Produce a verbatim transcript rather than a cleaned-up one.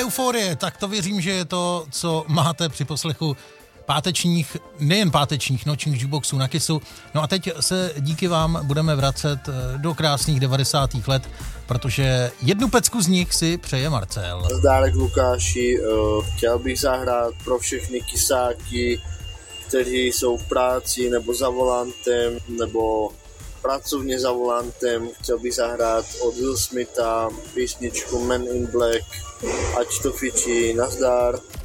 euforie, tak to věřím, že je to, co máte při poslechu pátečních, nejen pátečních nočních jukeboxů na Kissu. No a teď se díky vám budeme vracet do krásných devadesátých let, protože jednu pecku z nich si přeje Marcel. Zdárek Lukáši, chtěl bych zahrát pro všechny kysáky, kteří jsou v práci nebo za volantem, nebo pracovně za volantem. Chtěl bych zahrát od Will Smitha písničku Man in Black, ať to fičí, nazdar.